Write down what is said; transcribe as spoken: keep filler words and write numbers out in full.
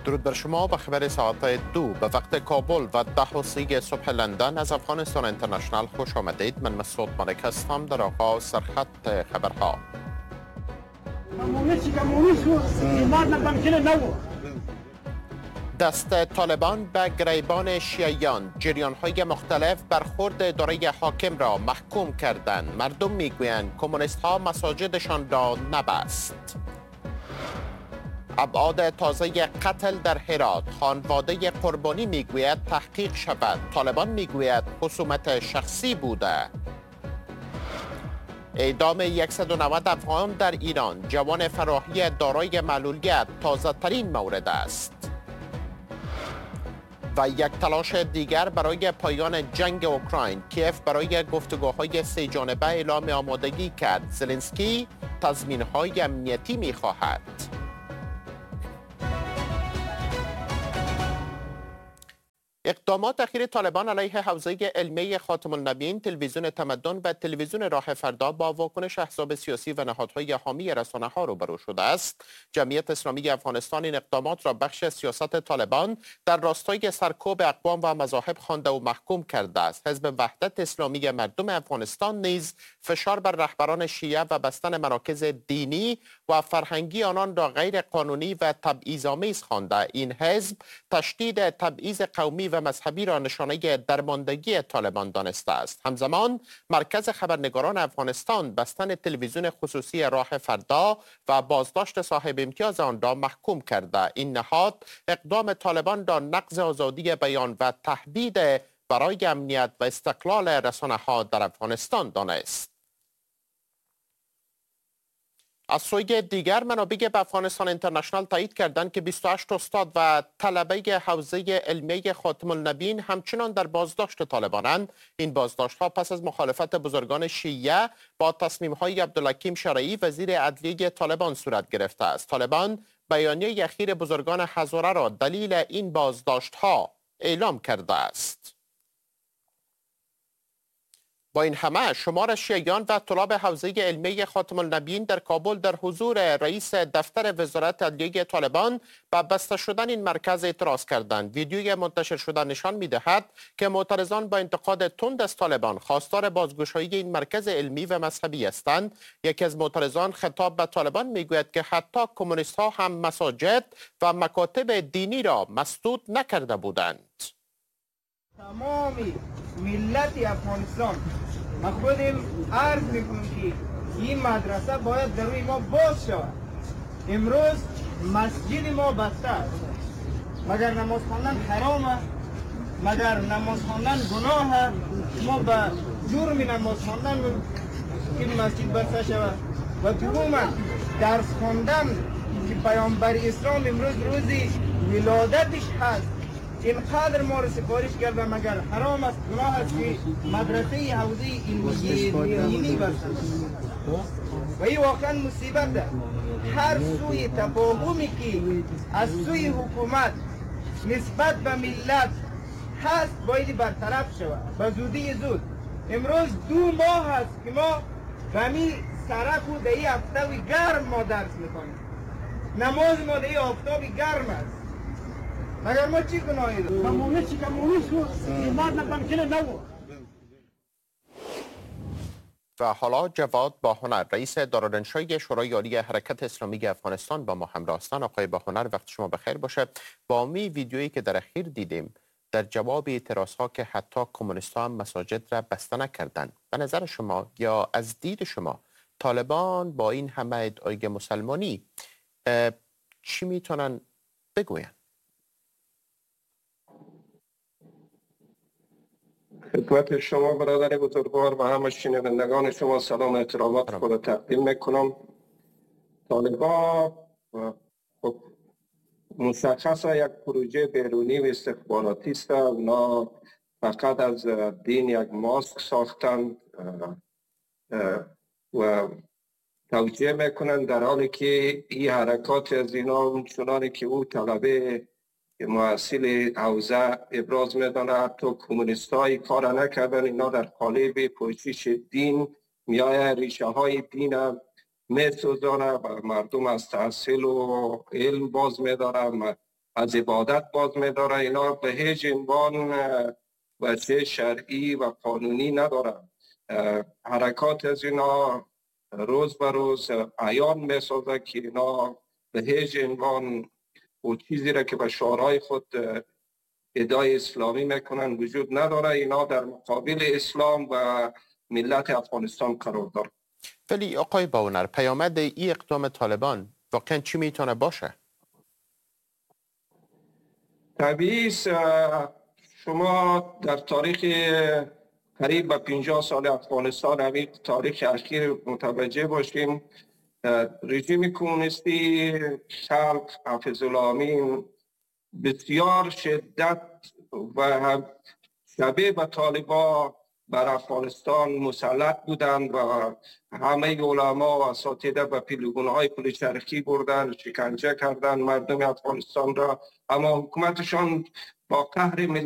درود بر شما به خبر ساعت دو به وقت کابل و ده و سی صبح لندن از افغانستان اینترنشنال خوش آمدید. من مسعود ملک هستم. در آغاز سرخط خبرها. دست طالبان به گریبان شیعیان، جریان‌های مختلف برخورد اداره حاکم را محکوم کردند. مردم میگویند کمونیست‌ها مساجدشان را نبست. ابعاد تازه قتل در هرات، خانواده قربانی میگوید تحقیق شود. طالبان میگوید خصومت شخصی بوده. اعدام صد و نود افغان در ایران، جوان فراحی دارای معلولیت تازه ترین مورد است. و یک تلاش دیگر برای پایان جنگ اوکراین، کیف برای گفتگوهای سه جانبه اعلام آمادگی کرد. زلنسکی تضمین‌های امنیتی می‌خواهد. اقدامات اخیر طالبان علیه حوزه علمی خاتم النبیین، تلویزیون تمدن و تلویزیون راه فردا با واکنش احزاب سیاسی و نهادهای حامی رسانه‌ها روبرو شده است. جمعیت اسلامی افغانستان این اقدامات را بخش از سیاست طالبان در راستای سرکوب اقوام و مذاهب خوانده و محکوم کرده است. حزب وحدت اسلامی مردم افغانستان نیز فشار بر رهبران شیعه و بستن مراکز دینی و فرهنگی آنان را غیر قانونی و تبعیض‌آمیز خوانده. این حزب تشدید تبعیض قومی و مذهبی را نشانه درماندگی طالبان دانسته است. همزمان مرکز خبرنگاران افغانستان بستن تلویزیون خصوصی راه فردا و بازداشت صاحب امتیاز آن را محکوم کرده. این نهاد اقدام طالبان را نقض آزادی بیان و تهدید برای امنیت و استقلال رسانه‌ها در افغانستان دانست. از سوی دیگر منابع به افغانستان اینترنشنال تایید کردند که بیست و هشت استاد و طلبه حوزه علمی خاتم النبیین همچنان در بازداشت طالبانند. این بازداشت ها پس از مخالفت بزرگان شیعه با تصمیم های عبدالحکیم شرعی وزیر عدلیه طالبان صورت گرفته است. طالبان بیانیه اخیر بزرگان هزاره را دلیل این بازداشت ها اعلام کرده است. با این همه شمار شیعیان و طلاب حوزه علمی خاتم النبیین در کابل در حضور رئیس دفتر وزارت عدلیه طالبان به بسته شدن این مرکز اعتراض کردند. ویدیوی منتشر شده نشان می‌دهد که معترضان با انتقاد تند از طالبان خواستار بازگشایی این مرکز علمی و مذهبی هستند. یکی از معترضان خطاب به طالبان میگوید که حتی کمونیست‌ها هم مساجد و مکاتب دینی را مسدود نکرده بودند. تمامی ملت افغانستان ما خودم عرض میکنم که این مدرسه باید در روی ما باز شود. امروز مسجد ما بسته است. مگر نماز خواندن حرام است؟ مگر نماز خواندن گناه است؟ ما به جرم نماز خواندن این مسجد بسته شود. و دوما درس خواندن که پیامبر اسلام امروز روزی ولادتش هست، اینقدر ما رو سفارش کرده، مگر حرام است، گناه است که مدرسه حوزه علمی بسته و این واقعا مصیبت است. هر سوی تفاهمی که از سوی حکومت نسبت به ملت هست باید برطرف شود به زودی زود. امروز دو ماه است که ما به می سرک و دهی آفتابی گرم ما درس میکنیم. نماز ما دهی آفتابی گرم است. مگر ما چی گناهی داریم؟ کمونیست چی کمونیست بود؟ ایمان نمکنه نبود. و حالا جواد باهنر، رئیس دارالانشای شورای عالی حرکت اسلامی افغانستان با ما همراه هستند. آقای باهنر وقت شما بخیر باشه. با می ویدیویی که در اخیر دیدیم در جواب اعتراضها که حتی کمونیست‌ها هم مساجد را بسته نکردند، به نظر شما یا از دید شما طالبان با این همه ادعای مسلمانی چی میتونن بگوین؟ خدمت شما برادر بزرگوار و همه شنوندگان شما سلام و احترامات خود تقدیم میکنم. طالبان خب مشخص یک پروژه بیرونی و استخباراتی است. اونا فقط از دین یک ماسک ساختند و توجیه میکنند، در حالی که این حرکات از اینا چنانی که او طلبه محصل حوزه ابراز میدانه، حتی کمونیست های کار نکردن، اینا در قالب پوشش دین میای ریشه های دین میسوزانه و مردم از تحصیل و علم باز میداره، از عبادت باز می‌داره. اینا به هیچ عنوان وجه شرعی و قانونی ندارن. حرکات از اینا روز به روز عیان می‌سازه که اینا به هیچ عنوان و چیزی را که به شعارهای خود ادعای اسلامی میکنن وجود نداره. اینا در مقابل اسلام و ملت افغانستان قرار دارد. ولی آقای باونر، پیامد این اقدام طالبان واقعا چی میتونه باشه؟ طبیعی شما در تاریخ قریب به پنجاه سال افغانستان، همین تاریخ اخیر متوجه باشیم، رژیم کمونیستی خلق حافظ الله امین بسیار شدت و شبیه به طالبا بر افغانستان مسلط بودند و همه علما و اساتیده به پیلوگونهای پل چرخی بردن، شکنجه کردند مردم افغانستان را. اما حکومتشان با قهر